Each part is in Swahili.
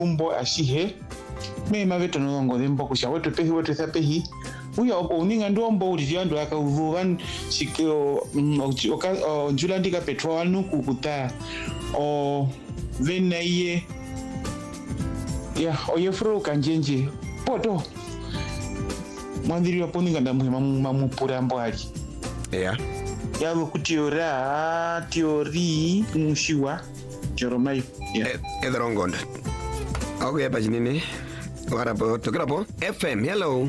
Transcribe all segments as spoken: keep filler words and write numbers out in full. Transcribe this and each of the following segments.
umbo ashihe me maveto no ngo dembo kusha wetu pehi wetu sapehi uya opo uninga ndombo uri yandu akavuvan shikio oka njulandi petrol nuku kuta o venaye ya oye fro kanjenje poto mwandiri wapo ninga ndamuhima mamupura mbwali yeah yabo kutiora teori mushiwa joromai yeah edrongonda okay hapa jinini warapo tokerapo F M hello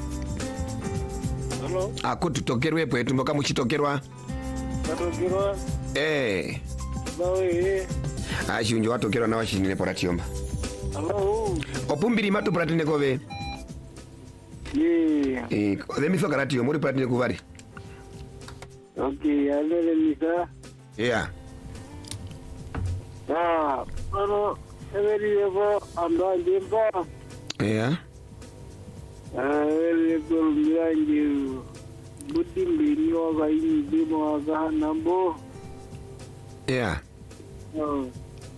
hello akututokerwe pwe tumboka muchitokerwa tokerwa eh bawe ashunjo watokerwa na washinine poratiomba hello opumbiri matu pratine kove yeah eh demiso karatio muri pratine kuvari okay alele misa yeah ah pero every ever anda demba yeah eh kolmianje buddhi mbini oga indi mo aga nambo yeah oh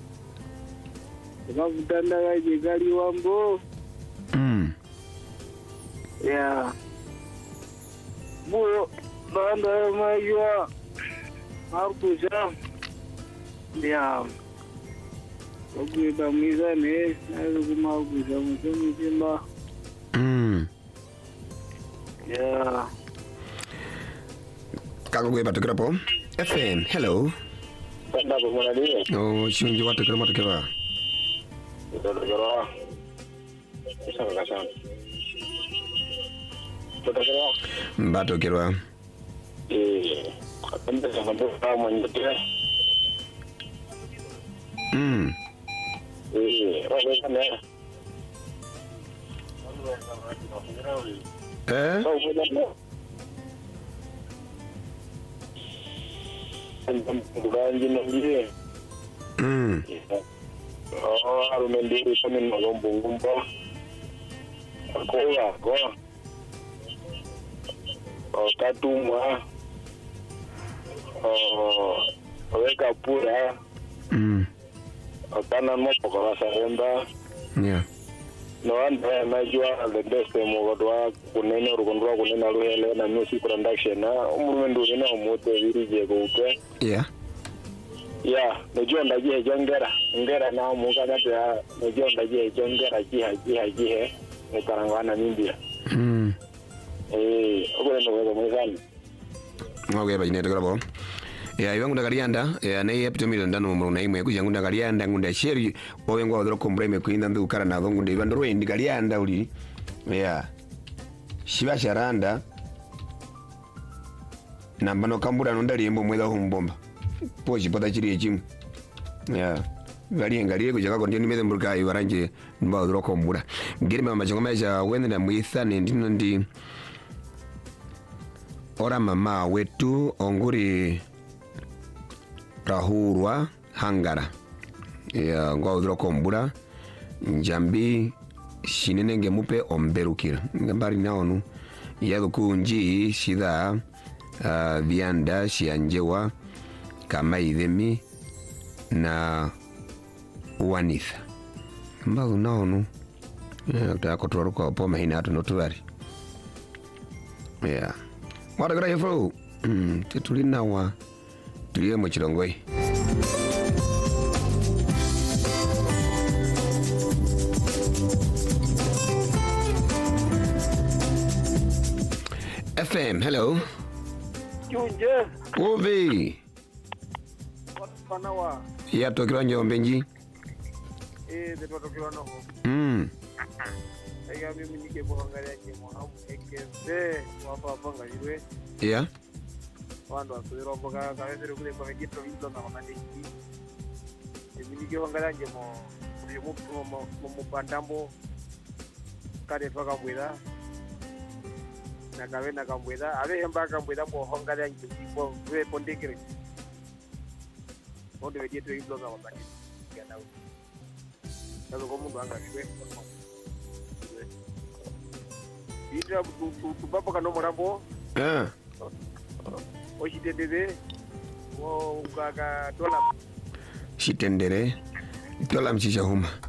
bakutanda gaje gali wambo mm yeah bo banda majua markuja yeah oge ba mizane nazo kuma kuja mtemi timba mm yeah kako gwe batokerapo F M hello banda ko mona ni oh shunjo watokera matokera totokera sanga sanga totokera batokera eh apenda sanga kama ndio mm eh roho sana eh Bukanji nambie. mm Oh, arumendiri kami magombo ngumba. Akola ko. Oh, katumwa. Oh, weka pura. mm Akana mopo kwa sarenda. yeah No anda najua the best mo godwa kunene rugondwa kunena ruhele na music production na umumendu ina umuto virije kuke. yeah Ya, najua ndaje jongera, ngera na muka kati ya najua ndaje jongera jiha jiha jihe mukarangwana nimbia. mm Eh, ogole no wego mwizani. ngwe bajine tokerapo ya iwangu ndakalianda ya nei epitomi ndano mu na imwe kuja ngunda kalianda ngunda sheri owengo odro kombreme kuinda ndu kara na vongu ndi vandoro ndi kalianda uli ya shiba sharanda nambano kambura no ndali embo mweza humbomba pochi pota chiri echimu ya gali ngali kuja kako ndi meze mburka iwaranje mba odro kombura ngiri mama changoma ja wende na mwithane ndino ndi ora mama wetu onguri rahurwa hangara ya ngwa udro kombura njambi shinenenge mupe omberukira ngambari naonu yado kunji shida uh, vianda shianjewa kama idemi na uwanitha mbagu naonu ya kutako tuwaruka poma hina hatu notubari ya mwada kura yefro mm, titulina wa tuliye mochilongoi F M hello Chunje. Uvi Panawa. ya tokira njombe nji Eh, de tokira no. mm Ega mimi nike boangalia nyemo au ekeze wapa panga iwe. ya Wando asubira mboga kaweze kule kwa kitu hizo na maniki. Mimi nike boangalia nyemo mu mu mu pandambo kare toka mwira. Na kawe na kambweda ave hemba kambweda mo hongalia nyemo we pondekere. Ondo veje to hizo na maniki. Kana Ndio kwa mundu anga iwe. Ida tubaba kano morambo eh oshitendere wo ugaga dola shitendere tola mchisha huma